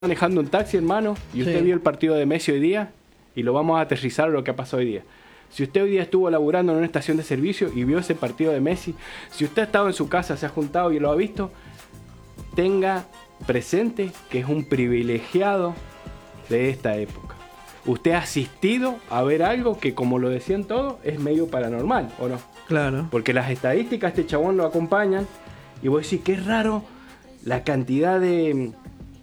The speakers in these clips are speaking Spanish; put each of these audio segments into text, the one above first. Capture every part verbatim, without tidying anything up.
manejando un taxi, hermano, y usted Sí. vio el partido de Messi hoy día, y lo vamos a aterrizar a lo que ha pasado hoy día. Si usted hoy día estuvo laburando en una estación de servicio y vio ese partido de Messi, si usted ha estado en su casa, se ha juntado y lo ha visto, tenga presente que es un privilegiado de esta época. Usted ha asistido a ver algo que, como lo decían todos, es medio paranormal, ¿o no? Claro. Porque las estadísticas de este chabón lo acompañan, y vos decís, qué raro la cantidad de...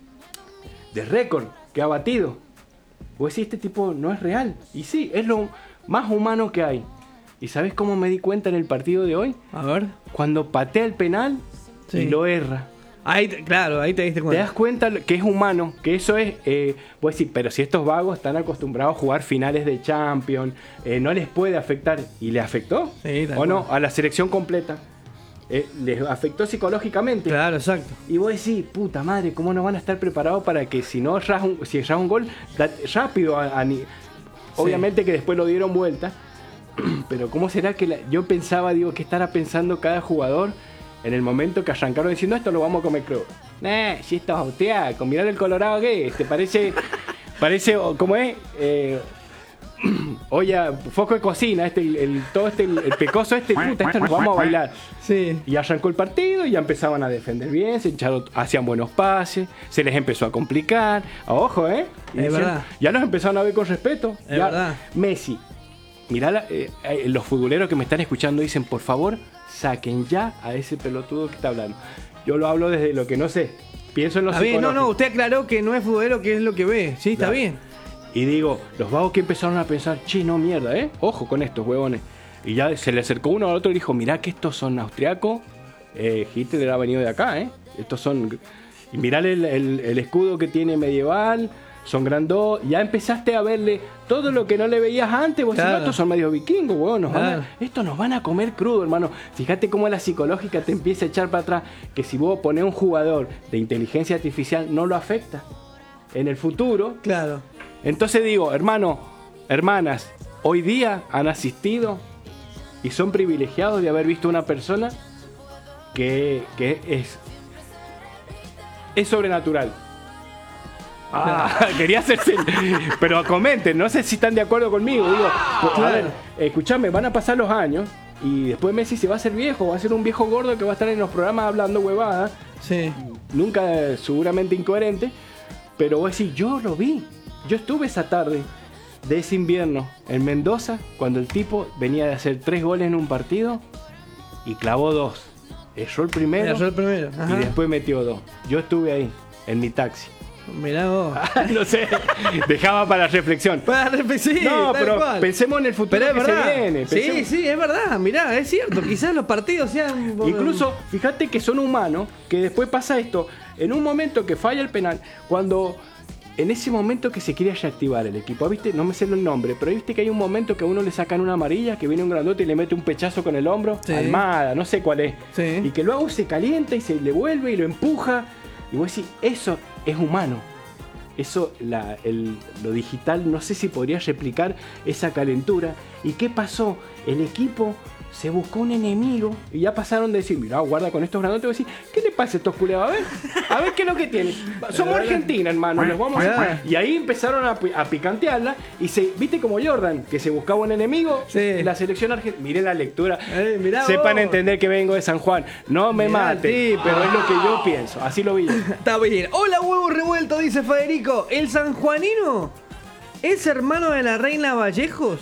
de récord que ha batido. Vos decís, este tipo no es real. Y sí, es lo más humano que hay. ¿Y sabés cómo me di cuenta en el partido de hoy? A ver. Cuando patea el penal Sí. y lo erra. Ahí, te- claro, ahí te diste Te cuenta. das cuenta que es humano, que eso es... Eh, vos decís, pero si estos vagos están acostumbrados a jugar finales de Champions, eh, no les puede afectar. ¿Y le afectó? Sí, tal ¿O no? cual. A la selección completa. Eh, les afectó psicológicamente. Claro, exacto. Y vos decís, puta madre, ¿cómo no van a estar preparados para que si no erras un, si erras un gol, da- rápido? A, a ni- Obviamente que después lo dieron vuelta, pero ¿cómo será que la- yo pensaba, digo, qué estará pensando cada jugador en el momento que arrancaron diciendo esto lo vamos a comer crudo? Nah, si esto es austriaco, mirá el Colorado que te parece, parece, ¿cómo es? Eh, olla, foco de cocina, este, el, el- todo este, el, el pecoso este, puta, esto nos vamos a bailar. Sí. Y arrancó el partido y ya empezaban a defender bien, se echaron, hacían buenos pases, se les empezó a complicar. Ojo, ¿eh? Y Es decían- verdad. Ya los empezaron a ver con respeto. Es Ya, verdad. Messi, mirá, la- eh, eh, los futboleros que me están escuchando dicen, por favor, saquen ya a ese pelotudo que está hablando. Yo lo hablo desde lo que no sé. Pienso en los Está bien, no, no, psicológico. usted aclaró que no es futbolero, que es lo que ve. Sí, está Claro. bien. Y digo, los vagos que empezaron a pensar, che, no, mierda, ¿eh? Ojo con estos huevones. Y ya se le acercó uno al otro y dijo, mirá que estos son austriacos. Eh, Hitler ha venido de acá, ¿eh? Estos son... Y mirá el, el- el escudo que tiene medieval, son grandos. Ya empezaste a verle todo lo que no le veías antes. Vos decís, Claro. "No, estos son medio vikingos, huevón. Nos van a- Claro. estos nos van a comer crudo, hermano". Fíjate cómo la psicológica te empieza a echar para atrás. Que si vos ponés un jugador de inteligencia artificial, no lo afecta. En el futuro... Claro. Entonces digo, hermano, hermanas, hoy día han asistido y son privilegiados de haber visto una persona que, que es, es sobrenatural. Ah, quería hacerse. Pero comenten, no sé si están de acuerdo conmigo. Digo, pues, a Claro. ver, escuchame, van a pasar los años y después Messi se va a hacer viejo, va a ser un viejo gordo que va a estar en los programas hablando huevadas. Sí. Nunca eh, seguramente incoherente, pero vos decís, yo lo vi, yo estuve esa tarde de ese invierno en Mendoza, cuando el tipo venía de hacer tres goles en un partido y clavó dos, erró el primero Erró el primero. Ajá. y después metió dos. Yo estuve ahí, en mi taxi. Mirá vos. No sé, dejaba para reflexión. Para repetir. No, pero pensemos en el futuro Pero es que verdad. se viene. Sí, pensemos- sí, es verdad. Mirá, es cierto. Quizás los partidos sean. Incluso, fíjate que son humanos, que después pasa esto, en un momento que falla el penal, cuando en ese momento que se quiere reactivar el equipo, ¿viste? No me sé el nombre, pero viste que hay un momento que a uno le sacan una amarilla, que viene un grandote y le mete un pechazo con el hombro, Sí. Almada, no sé cuál es, Sí. y que luego se calienta y se le vuelve y lo empuja, y vos decís, eso es humano. Eso, la- el- lo digital, no sé si podría replicar esa calentura. ¿Y qué pasó? El equipo se buscó un enemigo y ya pasaron de decir, mirá, guarda con estos grandotes. Y vos decís, ¿qué le pasa a estos culeados? A ver, a ver qué es lo que tienen. Somos Argentina, hermano. Los vamos a... Y ahí empezaron a, pi- a picantearla. Y se, viste como Jordan, que se buscaba un enemigo. Sí. La selección argentina. Miren la lectura. Eh, mirá Sepan vos. entender que vengo de San Juan. No me Mirá, maten. tipo. Pero es lo que yo pienso. Así lo vi yo. Está bien. Hola, huevo revuelto, dice Federico. ¿El sanjuanino es hermano de la reina Vallejos?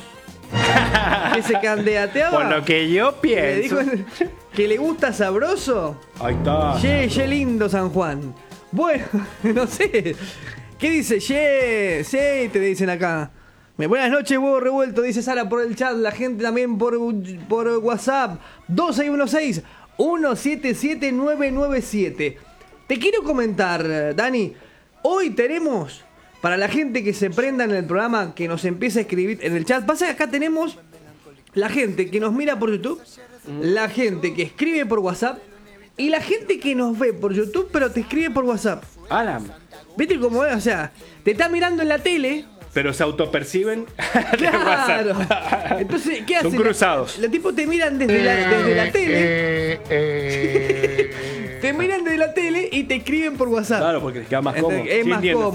Que se candidateaba. Por lo que yo Que le dijo pienso. que le gusta sabroso. Ahí está. Ye, ye lindo San Juan. Bueno, no sé. ¿Qué dice? Ye, sí, te dicen acá. Me- Buenas noches, huevo revuelto, dice Sara por el chat. La gente también por, por WhatsApp. dos seis uno seis, uno siete siete, nueve nueve siete. Te quiero comentar, Dani. Hoy tenemos, para la gente que se prenda en el programa, que nos empiece a escribir en el chat. Pasa que acá tenemos la gente que nos mira por YouTube, la gente que escribe por WhatsApp y la gente que nos ve por YouTube pero te escribe por WhatsApp. Alan. ¿Viste cómo es? O sea, te está mirando en la tele. Pero se autoperciben. de Claro. WhatsApp. Entonces, ¿qué hacen? Son cruzados. Los tipos te miran desde la, desde la tele. Te miran desde la tele y te escriben por WhatsApp. Claro, porque les queda más Entonces, cómodo. es Sí, más entiendo. cómodo.